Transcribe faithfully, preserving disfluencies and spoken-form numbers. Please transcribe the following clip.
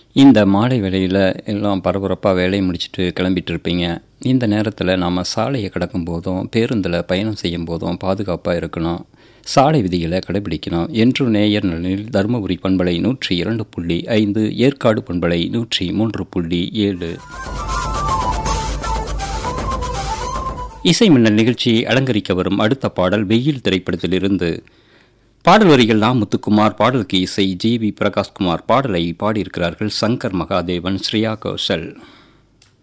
இந்த மாலை வேளையில் எல்லாம் பரபரப்பாக வேலையை முடிச்சுட்டு கிளம்பிட்டு இருப்பீங்க. இந்த நேரத்தில் நாம் சாலையை கடக்கும் போதும் பேருந்தில் பயணம் செய்யும் போதும் பாதுகாப்பாக இருக்கணும், சாலை விதிகளை கடைபிடிக்கணும் என்று நேயர் நலனில் தருமபுரி பண்பலை நூற்றி இரண்டு புள்ளி ஐந்து, ஏற்காடு பண்பலை நூற்றி மூன்று புள்ளி ஏழு இசை மின்னல் நிகழ்ச்சியை அலங்கரிக்க வரும் அடுத்த பாடல் வெயில் திரைப்படத்திலிருந்து. பாடல் வரிகள் நா. முத்துக்குமார், பாடலுக்கு இசை ஜி வி பிரகாஷ்குமார். பாடலை பாடியிருக்கிறார்கள் சங்கர் மகாதேவன், ஸ்ரேயா கோஷல்.